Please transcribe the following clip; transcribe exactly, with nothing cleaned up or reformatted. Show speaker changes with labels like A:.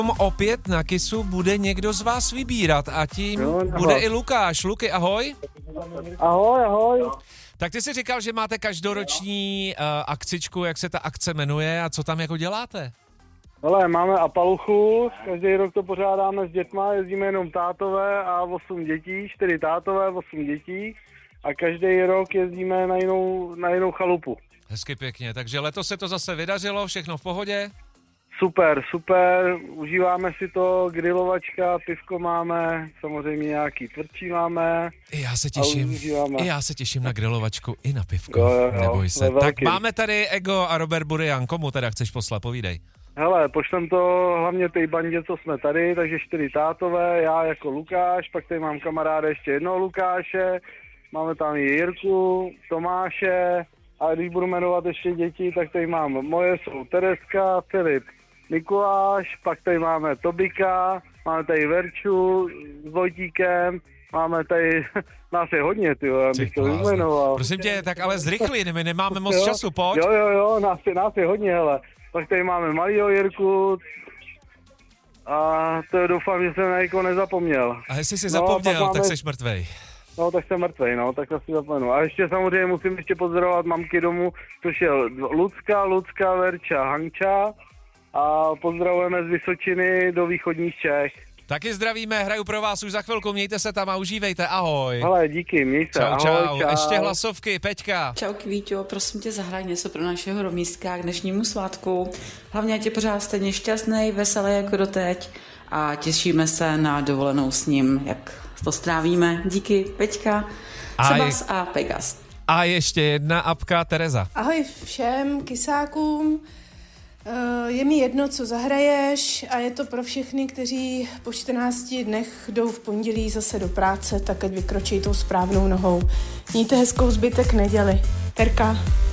A: Opět na Kissu bude někdo z vás vybírat a tím
B: Jo,
A: bude i Lukáš. Luky, ahoj.
B: Ahoj, ahoj.
A: Tak ty jsi říkal, že máte každoroční uh, akcičku, jak se ta akce jmenuje a co tam jako děláte?
B: Hele, máme Apaluchu, každý rok to pořádáme s dětma, jezdíme jenom tátové a osm dětí, čtyři tátové, osm dětí a každý rok jezdíme na jinou, na jinou chalupu.
A: Hezky pěkně, takže letos se to zase vydařilo, všechno v pohodě?
B: Super, super, užíváme si to, grilovačka, pivko máme, samozřejmě nějaký tvrdší máme.
A: I já se těším, i já se těším na grilovačku, i na pivko,
B: jo, jo,
A: neboj se. Tak
B: velký.
A: máme tady Ego a Robert Burian, komu teda chceš poslat, povídej.
B: Hele, pošlem to hlavně té bandě, co jsme tady, takže čtyři tátové, já jako Lukáš, pak tady mám kamaráda ještě jednoho Lukáše, máme tam i Jirku, Tomáše a když budu jmenovat ještě děti, tak tady mám, moje jsou Tereska, Filip, Mikuláš, pak tady máme Tobika, máme tady Verču s Vojtíkem, máme tady, nás je hodně, tyjo, já bych to vyjmenoval.
A: Prosím tě, tak ale zrychli, my nemáme moc
B: jo,
A: času, pojď.
B: Jo, jo, jo, nás je, nás je hodně, hele. Pak tady máme malýho Jirku a to doufám, že jsem na někoho nezapomněl.
A: A jestli jsi
B: no,
A: zapomněl,
B: máme...
A: tak seš mrtvej.
B: No, tak jsem mrtvej, no, tak asi zapomenu. A ještě samozřejmě musím ještě pozdravovat mamky domů, což je Lucka, Lucka, Verča, Hanča a pozdravujeme z Vysočiny do východních Čech.
A: Taky zdravíme, hraju pro vás už za chvilku, mějte se tam a užívejte, ahoj.
B: Hele, díky, měj se,
A: čau,
B: ahoj,
A: čau.
B: čau.
A: Ještě hlasovky, Peťka.
C: Čau Kvíťo, prosím tě zahraj něco pro našeho Romístka k dnešnímu svátku. Hlavně ať je pořád stejně šťastný, veselý jako doteď a těšíme se na dovolenou s ním, jak to strávíme. Díky, Peťka, Sebas a Pegas.
A: A ještě jedna apka, Tereza.
D: Ahoj všem kysákům. Je mi jedno, co zahraješ a je to pro všechny, kteří po čtrnácti dnech jdou v pondělí zase do práce, tak ať vykročí tou správnou nohou. Mějte hezkou zbytek neděli. Terka.